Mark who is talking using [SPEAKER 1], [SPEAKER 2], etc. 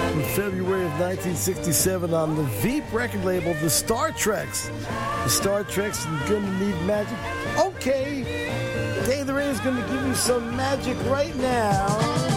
[SPEAKER 1] in February of 1967 on the Veep record label, The Star Treks. The Star Treks are gonna need magic. Okay, Dave the Ray is gonna give you some magic right now.